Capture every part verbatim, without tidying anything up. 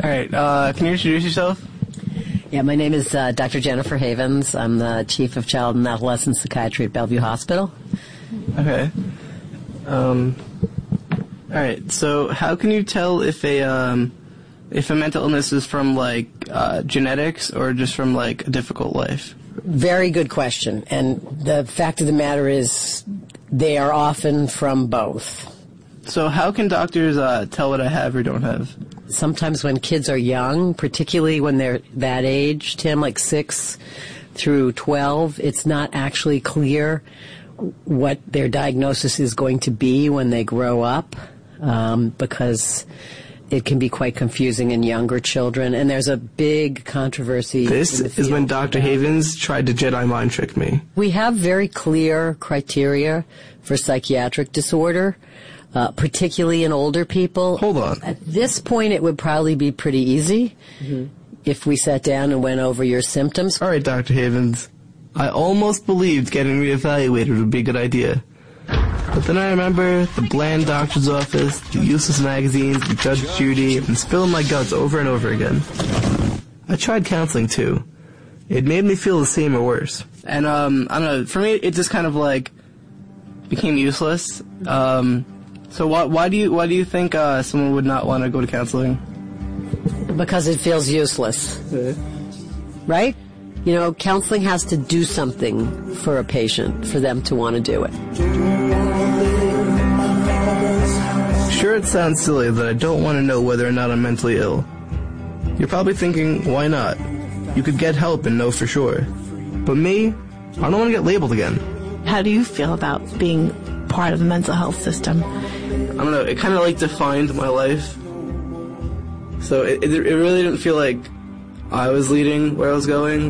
All right, uh, can you introduce yourself? Yeah, my name is uh, Doctor Jennifer Havens. I'm the Chief of Child and Adolescent Psychiatry at Bellevue Hospital. Okay. Um, all right, so how can you tell if a um, if a mental illness is from, like, uh, genetics or just from, like, a difficult life? Very good question. And the fact of the matter is they are often from both. So how can doctors uh, tell what I have or don't have? Sometimes when kids are young, particularly when they're that age, Tim, like six through twelve, it's not actually clear what their diagnosis is going to be when they grow up, um, because it can be quite confusing in younger children. And there's a big controversy. This is when Doctor Havens tried to Jedi mind trick me. We have very clear criteria for psychiatric disorder. Uh, particularly in older people. Hold on. At this point, it would probably be pretty easy mm-hmm. if we sat down and went over your symptoms. All right, Doctor Havens. I almost believed getting reevaluated would be a good idea. But then I remember the bland doctor's office, the useless magazines, the Judge Judy, and spilling my guts over and over again. I tried counseling, too. It made me feel the same or worse. And, um, I don't know, for me, it just kind of, like, became useless. Um... So why, why do you why do you think uh, someone would not want to go to counseling? Because it feels useless, yeah. Right? You know, counseling has to do something for a patient for them to want to do it. Sure, it sounds silly that I don't want to know whether or not I'm mentally ill. You're probably thinking, why not? You could get help and know for sure. But me, I don't want to get labeled again. How do you feel about being part of the mental health system? I don't know, it kind of like defined my life. So it, it, it really didn't feel like I was leading where I was going.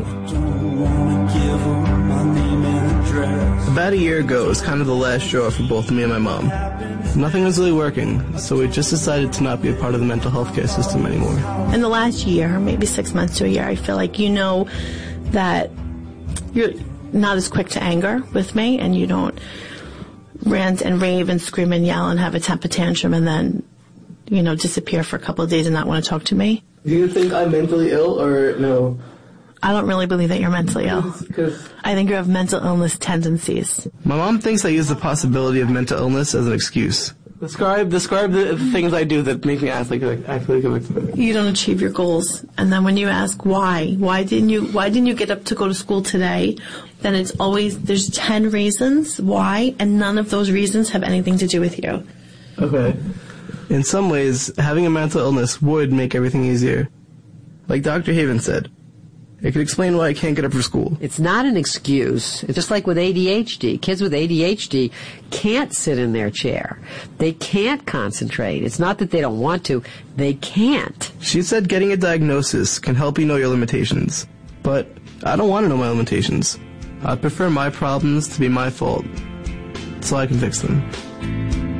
About a year ago, it was kind of the last straw for both me and my mom. Nothing was really working, so we just decided to not be a part of the mental health care system anymore. In the last year, maybe six months to a year, I feel like you know that you're not as quick to anger with me, and you don't rant and rave and scream and yell and have a temper tantrum and then, you know, disappear for a couple of days and not want to talk to me. Do you think I'm mentally ill or no? I don't really believe that you're mentally ill. I think you have mental illness tendencies. My mom thinks I use the possibility of mental illness as an excuse. Describe describe the, the things I do that make me act like act like a victim. You don't achieve your goals, and then when you ask why, why didn't you why didn't you get up to go to school today? Then it's always there's ten reasons why, and none of those reasons have anything to do with you. Okay. In some ways, having a mental illness would make everything easier. Like Doctor Havens said, it could explain why I can't get up for school. It's not an excuse. It's just like with A D H D. Kids with A D H D can't sit in their chair. They can't concentrate. It's not that they don't want to. They can't. She said getting a diagnosis can help you know your limitations. But I don't want to know my limitations. I prefer my problems to be my fault, so I can fix them.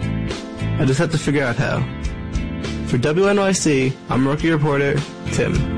I just have to figure out how. For W N Y C, I'm rookie reporter Tim.